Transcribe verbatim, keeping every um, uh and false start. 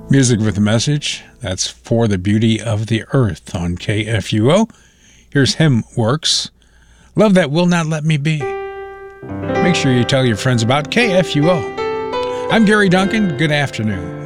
Music with a message. That's For the Beauty of the Earth on K F U O. Here's Hymn Works. Love That Will Not Let Me Be. Make sure you tell your friends about K F U O. I'm Gary Duncan. Good afternoon.